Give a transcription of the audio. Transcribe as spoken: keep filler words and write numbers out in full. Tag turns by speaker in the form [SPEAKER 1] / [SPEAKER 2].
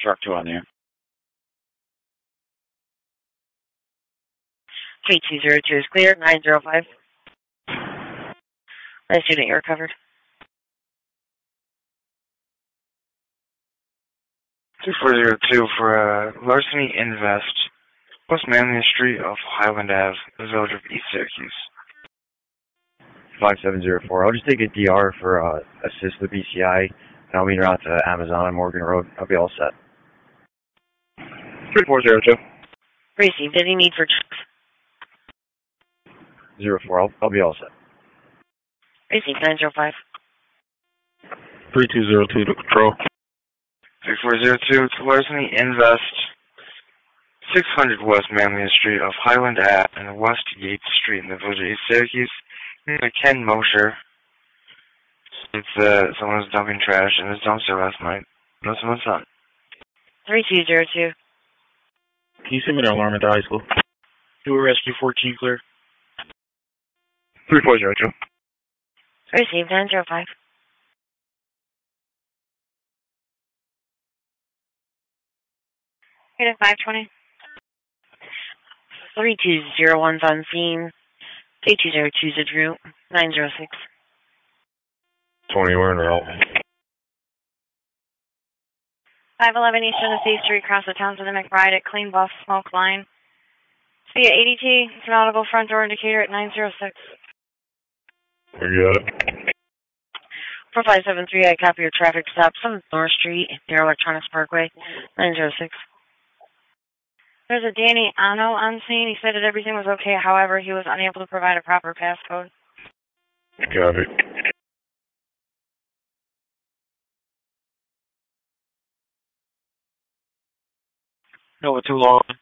[SPEAKER 1] Truck two on the air.
[SPEAKER 2] three two zero two is clear. nine zero five. Last unit, you're covered.
[SPEAKER 3] two four zero two for uh, larceny invest, West Manlius Street off Highland Ave, the village of East Syracuse.
[SPEAKER 4] five seven zero four. I'll just take a D R for uh, assist with B C I, and I'll meet her out to Amazon on Morgan Road. I'll be all set.
[SPEAKER 5] three four zero two.
[SPEAKER 2] Received. Any need for checks?
[SPEAKER 4] Zero four. I'll, I'll be all set.
[SPEAKER 2] Received. nine zero five.
[SPEAKER 5] three two zero two to control.
[SPEAKER 3] three four zero two to larceny invest, six hundred West Manlius Street off Highland Ave and West Yates Street in the village of East Syracuse. Ken Mosher. It's uh, someone was dumping trash in his dumpster last night. No someone's son.
[SPEAKER 2] three two zero two.
[SPEAKER 5] Can you send me the alarm at the high school?
[SPEAKER 1] Do a rescue fourteen clear.
[SPEAKER 5] three four zero two.
[SPEAKER 2] Received. nine zero five. Unit five twenty. three two zero one's on scene. three two zero two's a route. nine zero six.
[SPEAKER 5] twenty, we're in route.
[SPEAKER 6] five eleven East Genesee Street, across the town to the McBride at Clean Buff Smoke Line. See at eighty T, it's an audible front door indicator at nine zero six.
[SPEAKER 5] We got it.
[SPEAKER 2] four five seven three, I copy your traffic stop from North Street near Electronics Parkway. nine zero six.
[SPEAKER 6] There's a Danny Ano on scene. He said that everything was okay. However, he was unable to provide a proper passcode.
[SPEAKER 5] Got it.
[SPEAKER 1] Nova too long.